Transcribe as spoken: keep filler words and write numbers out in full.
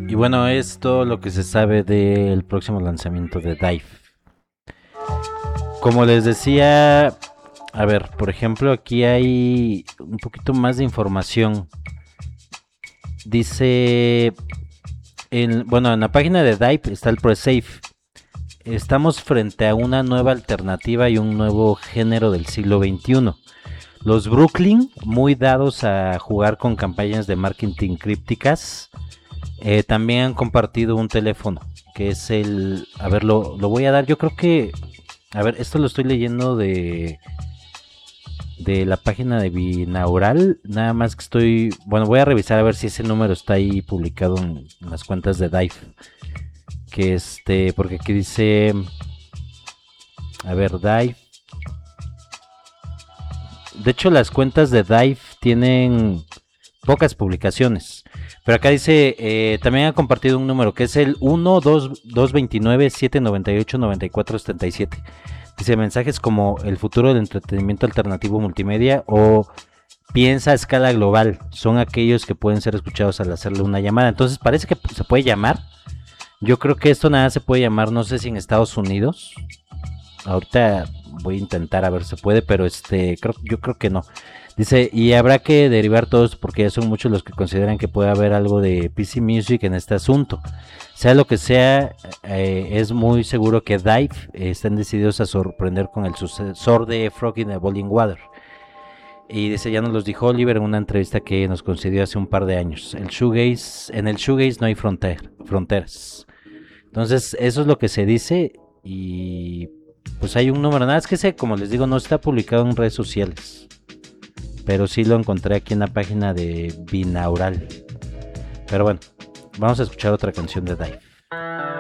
Y bueno, es todo lo que se sabe del próximo lanzamiento de Dive. Como les decía, a ver, por ejemplo, aquí hay un poquito más de información. Dice, en, bueno, en la página de Dive está el pre-save. Estamos frente a una nueva alternativa y un nuevo género del siglo veintiuno. Los Brooklyn, muy dados a jugar con campañas de marketing crípticas, eh, también han compartido un teléfono, que es el... A ver, lo, lo voy a dar, yo creo que... A ver, esto lo estoy leyendo de... De la página de Binaural, nada más que estoy... Bueno, voy a revisar a ver si ese número está ahí publicado en, en las cuentas de Dive. Que este, porque aquí dice... A ver, Dive... De hecho, las cuentas de Dive tienen pocas publicaciones. Pero acá dice, eh, también ha compartido un número que es el uno dos dos nueve siete nueve ocho nueve cuatro siete siete. Dice mensajes como el futuro del entretenimiento alternativo multimedia o piensa a escala global. Son aquellos que pueden ser escuchados al hacerle una llamada. Entonces parece que se puede llamar. Yo creo que esto nada se puede llamar, no sé si en Estados Unidos. Ahorita voy a intentar a ver si se puede, pero este creo, yo creo que no. Dice, y habrá que derivar todo esto porque ya son muchos los que consideran que puede haber algo de P C Music en este asunto. Sea lo que sea, eh, es muy seguro que Dive eh, están decididos a sorprender con el sucesor de Frog in the Boiling Water. Y dice, ya nos los dijo Oliver en una entrevista que nos concedió hace un par de años. El shoegaze, en el shoegaze no hay fronter, fronteras. Entonces, eso es lo que se dice y pues hay un número. Nada, es que ese, como les digo, no está publicado en redes sociales. Pero sí lo encontré aquí en la página de Binaural. Pero bueno, vamos a escuchar otra canción de Dive.